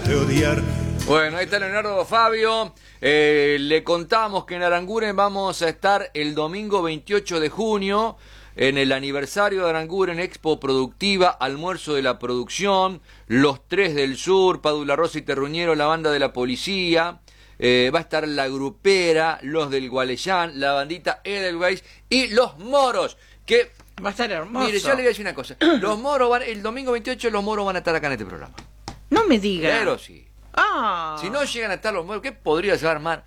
hacerte odiar. Bueno, ahí está Leonardo Fabio. Le contamos que en Aranguren vamos a estar el domingo 28 de junio en el aniversario de Aranguren Expo Productiva, almuerzo de la producción, los Tres del Sur, Padula Rosa y Terruñero, la banda de la policía, va a estar la grupera, los del Gualeyán, la bandita Edelweiss y los moros, que va a estar hermoso. Mire, yo le voy a decir una cosa, los moros van, el domingo 28 los moros van a estar acá en este programa. No me diga. Pero sí. Ah. Si no llegan a estar los moros, ¿qué podría llegar mar?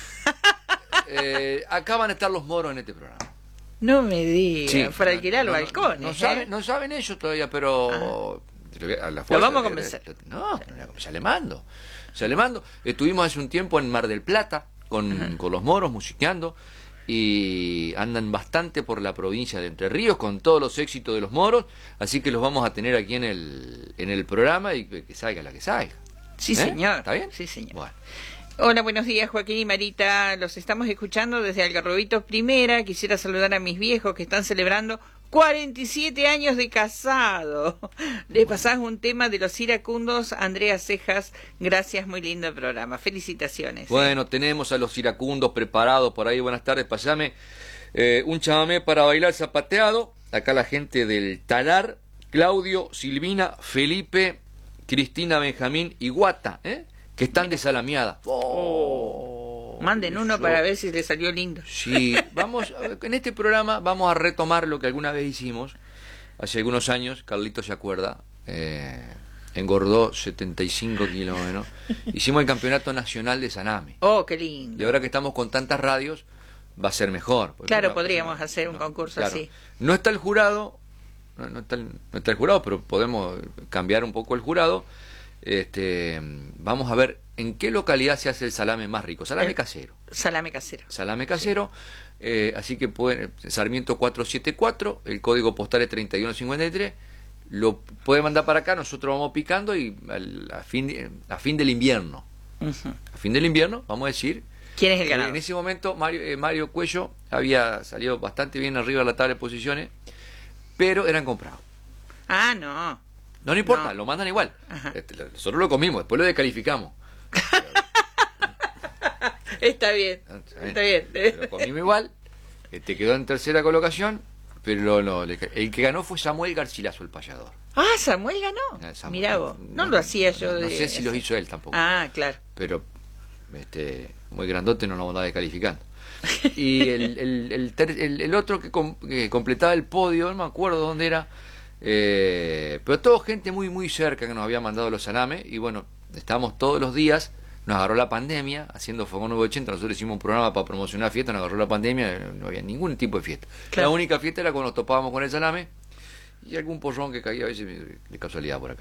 Acá van a estar los moros en este programa. No me diga, Sí, para alquilar el balcón. No saben ellos todavía, pero a la Lo fuerza, vamos a convencer. Ya le mando. Estuvimos hace un tiempo en Mar del Plata con los moros musiqueando y andan bastante por la provincia de Entre Ríos con todos los éxitos de los moros, así que los vamos a tener aquí en el programa y que salga la que salga. Sí, señor. ¿Está bien? Sí, señor. Bueno. Hola, buenos días, Joaquín y Marita. Los estamos escuchando desde Algarrobitos Primera. Quisiera saludar a mis viejos que están celebrando 47 años de casado. Les pasás un tema de los iracundos, Andrea Cejas. Gracias, muy lindo el programa. Felicitaciones. Bueno, tenemos a los iracundos preparados por ahí. Buenas tardes, pasame un chamamé para bailar zapateado. Acá la gente del Talar, Claudio, Silvina, Felipe, Cristina, Benjamín y Guata, que están de salameada. Manden uno para ver si les salió lindo. Sí, en este programa vamos a retomar lo que alguna vez hicimos, hace algunos años, Carlitos se acuerda, engordó 75 kilos, ¿no? Hicimos el campeonato nacional de Saname. Oh, qué lindo. Y ahora que estamos con tantas radios, va a ser mejor. Claro, podríamos hacer un concurso así. No está el jurado, no está el jurado, pero podemos cambiar un poco el jurado. Vamos a ver en qué localidad se hace el salame más rico. Salame casero. Salame casero. Salame casero. Así que pueden, Sarmiento 474, el código postal es 3153. Lo puede mandar para acá, nosotros vamos picando y a fin del invierno. A fin del invierno, vamos a decir. ¿Quién es el ganador? En ese momento Mario Cuello había salido bastante bien arriba de la tabla de posiciones, pero eran comprados. Ah, no. No importa, lo mandan igual. Nosotros lo comimos, después lo descalificamos. Está bien. Lo comimos igual, quedó en tercera colocación, pero el que ganó fue Samuel Garcilaso, el payador. Ah, Samuel ganó. Mirá vos, no lo hacía yo. No sé si lo hizo él tampoco. Ah, claro. Pero muy grandote no lo andaba descalificando. Y el otro que completaba el podio, no me acuerdo dónde era, pero todo gente muy muy cerca que nos había mandado los salames. Y bueno, estábamos todos los días, nos agarró la pandemia haciendo Fogón 980. Nosotros hicimos un programa para promocionar fiestas, nos agarró la pandemia, no había ningún tipo de fiesta. Claro. La única fiesta era cuando nos topábamos con el salame y algún porrón que caía a veces de casualidad por acá.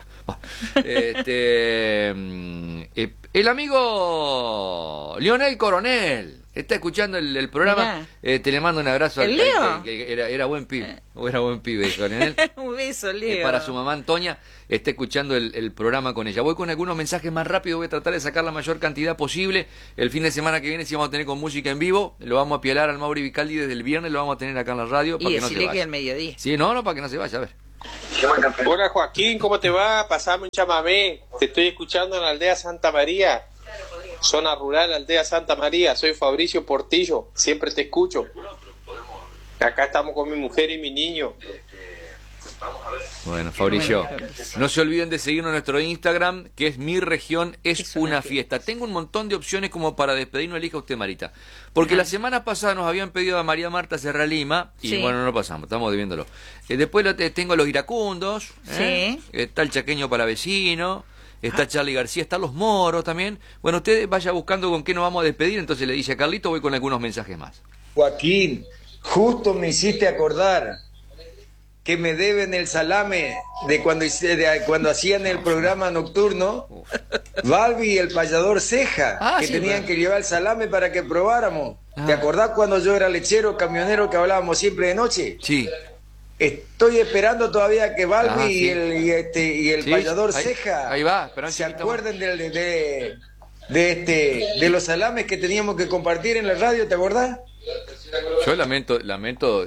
El amigo Lionel Coronel está escuchando el programa. Te le mando un abrazo. ¿El Leo? Era buen pibe. Era buen pibe, Coronel. Un beso, Leo. Para su mamá Antonia, está escuchando el programa con ella. Voy con algunos mensajes más rápido, voy a tratar de sacar la mayor cantidad posible. El fin de semana que viene, si vamos a tener con música en vivo, lo vamos a pielar al Mauri Vicaldi desde el viernes, lo vamos a tener acá en la radio. Y decirle que al mediodía. Sí, no, para que no se vaya, a ver. Hola Joaquín, ¿cómo te va? Pasame un chamamé. Te estoy escuchando en la aldea Santa María. Zona rural, aldea Santa María. Soy Fabricio Portillo, siempre te escucho. Acá estamos con mi mujer y mi niño. Bueno, Fabricio, no se olviden de seguirnos en nuestro Instagram, que es Mi Región es una fiesta. Tengo un montón de opciones como para despedirnos. Elija usted, Marita. Porque la semana pasada nos habían pedido a María Marta Serra Lima y bueno, no lo pasamos, estamos debiéndolo. Después tengo los iracundos, está el chaqueño palavecino, está Charlie García, están los moros también. Bueno, usted vaya buscando con qué nos vamos a despedir, entonces le dice a Carlito, voy con algunos mensajes más. Joaquín, justo me hiciste acordar que me deben el salame de cuando hacían el programa nocturno, Balbi y el payador Ceja, que tenían que llevar el salame para que probáramos. ¿Te acordás cuando yo era lechero, camionero, que hablábamos siempre de noche? Sí. Estoy esperando todavía que Balbi y el payador Ceja ahí va, se acuerden de los salames que teníamos que compartir en la radio, ¿te acordás? Yo lamento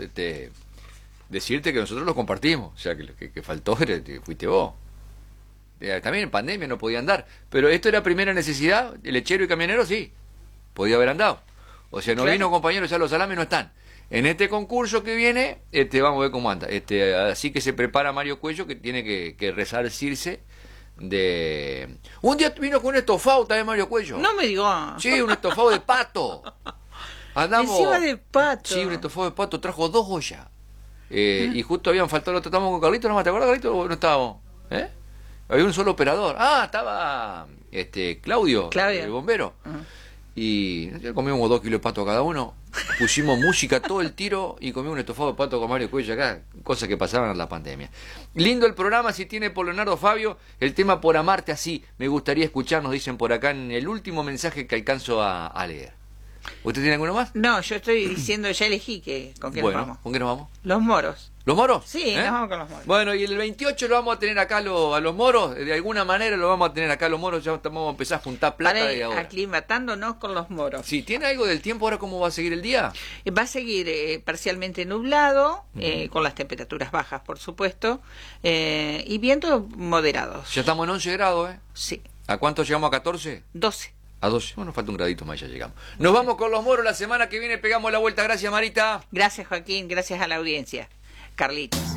decirte que nosotros los compartimos, o sea, que faltó fuiste vos. también en pandemia no podía andar, pero esto era primera necesidad, el lechero y camionero sí, podía haber andado. O sea, no Claro. vino, compañeros, ya los salames no están. En este concurso que viene, vamos a ver cómo anda. Así que se prepara Mario Cuello, que tiene que resarcirse de... Un día vino con un estofado también Mario Cuello. No me digo. Sí, un estofado de pato. Andamos... Encima de pato. Sí, un estofado de pato, trajo 2 ollas. Y justo habían faltado, lo tratamos con Carlito, ¿no te acuerdas, Carlito? ¿O no estábamos? Había un solo operador. Ah, estaba Claudio, Claudio. el bombero. Ajá. Y comimos 2 kilos de pato cada uno, pusimos música todo el tiro y comimos un estofado de pato con Mario Cuello acá, cosas que pasaban en la pandemia. Lindo el programa, si tiene por Leonardo Fabio, el tema Por Amarte Así, me gustaría escuchar, nos dicen por acá en el último mensaje que alcanzo a leer. ¿Usted tiene alguno más? No, yo estoy diciendo, ya elegí con qué nos Bueno, vamos. ¿con qué nos vamos? Los moros. ¿Los moros? Sí, nos vamos con los moros. Bueno, y el 28 lo vamos a tener acá a los moros, de alguna manera lo vamos a tener acá a los moros, ya vamos a empezar a juntar plata Para de ir ahora. aclimatándonos con los moros. Sí, ¿tiene algo del tiempo ahora cómo va a seguir el día? Va a seguir parcialmente nublado, con las temperaturas bajas, por supuesto, y vientos moderados. Ya estamos en 11 grados, ¿eh? Sí, ¿A cuánto llegamos? ¿A 14? 12. A 12. Bueno, falta un gradito más y ya llegamos. Nos vamos con los moros la semana que viene, pegamos la vuelta. Gracias, Marita. Gracias, Joaquín, gracias a la audiencia. Carlitos.